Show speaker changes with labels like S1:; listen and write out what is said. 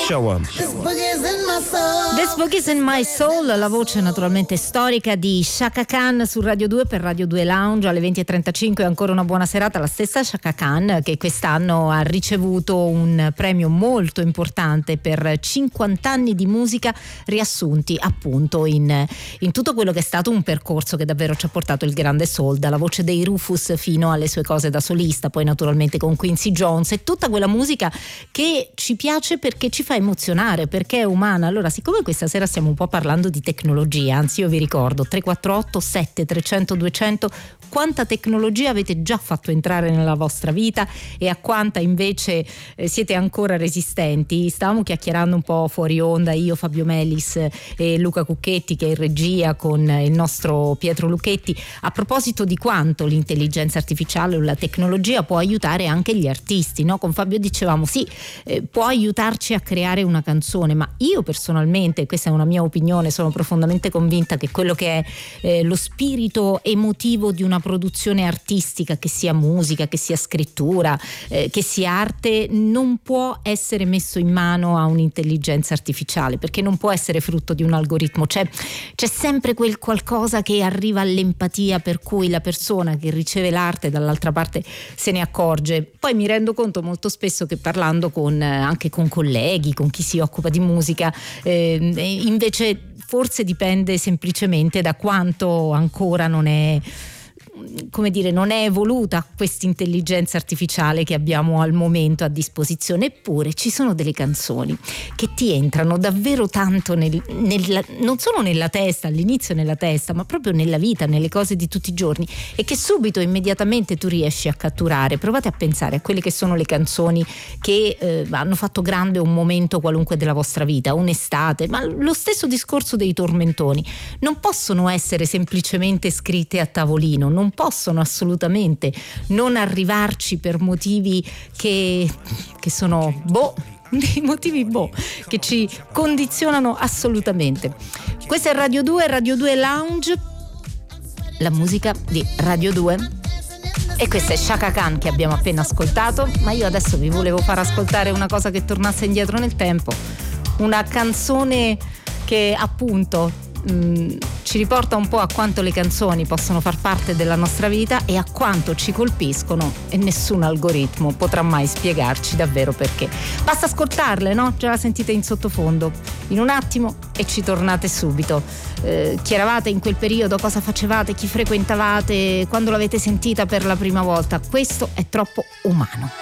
S1: Show 'em.
S2: This Boogie's in My Soul, la voce naturalmente storica di Chaka Khan su Radio 2 per Radio 2 Lounge alle 20:35. Ancora una buona serata. La stessa Chaka Khan che quest'anno ha ricevuto un premio molto importante per 50 anni di musica riassunti appunto in tutto quello che è stato un percorso che davvero ci ha portato il grande soul, dalla voce dei Rufus fino alle sue cose da solista, poi naturalmente con Quincy Jones e tutta quella musica che ci piace perché ci fa emozionare, perché è umana. Allora, siccome questa sera stiamo un po' parlando di tecnologia, anzi io vi ricordo 348 7300 200 quanta tecnologia avete già fatto entrare nella vostra vita e a quanta invece siete ancora resistenti. Stavamo chiacchierando un po' fuori onda io, Fabio Melis e Luca Cucchetti che è in regia con il nostro Pietro Lucchetti a proposito di quanto l'intelligenza artificiale o la tecnologia può aiutare anche gli artisti, no? Con Fabio dicevamo sì, può aiutarci a creare una canzone, ma io personalmente, questa è una mia opinione, sono profondamente convinta che quello che è lo spirito emotivo di una produzione artistica, che sia musica, che sia scrittura, che sia arte, non può essere messo in mano a un'intelligenza artificiale, perché non può essere frutto di un algoritmo. C'è sempre quel qualcosa che arriva all'empatia, per cui la persona che riceve l'arte dall'altra parte se ne accorge. Poi mi rendo conto molto spesso che parlando anche con colleghi, con chi si occupa di musica, invece forse dipende semplicemente da quanto ancora non è evoluta questa intelligenza artificiale che abbiamo al momento a disposizione. Eppure ci sono delle canzoni che ti entrano davvero tanto non solo nella testa, all'inizio nella testa, ma proprio nella vita, nelle cose di tutti i giorni, e che subito, immediatamente tu riesci a catturare. Provate a pensare a quelle che sono le canzoni che hanno fatto grande un momento qualunque della vostra vita, un'estate, ma lo stesso discorso dei tormentoni. Non possono essere semplicemente scritte a tavolino, non possono assolutamente non arrivarci per motivi che sono dei motivi che ci condizionano assolutamente. Questa è Radio 2 Lounge, la musica di Radio 2, e questa è Chaka Khan che abbiamo appena ascoltato. Ma io adesso vi volevo far ascoltare una cosa che tornasse indietro nel tempo, una canzone che appunto ci riporta un po' a quanto le canzoni possono far parte della nostra vita e a quanto ci colpiscono, e nessun algoritmo potrà mai spiegarci davvero perché. Basta ascoltarle, no? Già la sentite in sottofondo in un attimo e ci tornate subito. Chi eravate in quel periodo, cosa facevate, chi frequentavate, quando l'avete sentita per la prima volta. Questo è troppo umano.